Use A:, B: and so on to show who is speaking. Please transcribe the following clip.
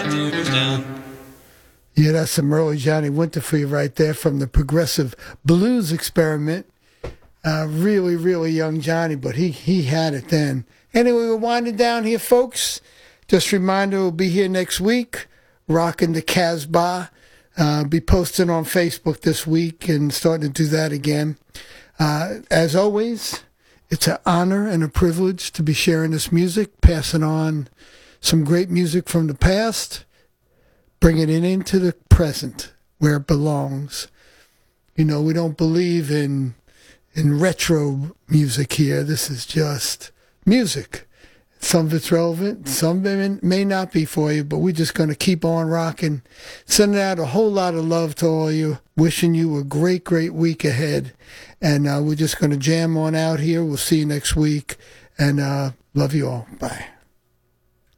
A: Yeah, that's some early Johnny Winter for you right there from the Progressive Blues Experiment. Really, really young Johnny, but he had it then. Anyway, we're winding down here, folks. Just a reminder, we'll be here next week, rocking the Casbah. Be posting on Facebook this week and starting to do that again. As always, it's an honor and a privilege to be sharing this music, passing on some great music from the past, bringing it into the present where it belongs. You know, we don't believe in retro music here. This is just music. Some of it's relevant, some of it may not be for you, but we're just going to keep on rocking. Sending out a whole lot of love to all of you. Wishing you a great, great week ahead. And we're just going to jam on out here. We'll see you next week. And love you all. Bye.